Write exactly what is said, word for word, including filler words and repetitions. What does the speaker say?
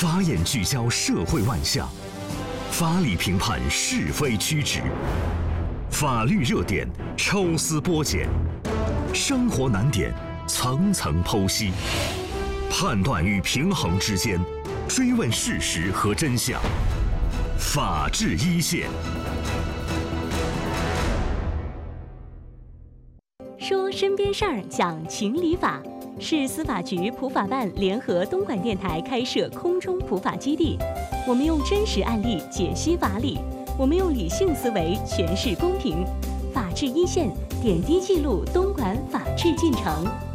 法眼聚焦社会万象，法理评判是非曲直，法律热点抽丝剥茧，生活难点层层剖析，判断与平衡之间，追问事实和真相。法治一线。 说身边事儿，讲情理法，是司法局普法办联合东莞电台开设空中普法基地。我们用真实案例解析法理，我们用理性思维诠释公平。法治一线，点滴记录东莞法治进程。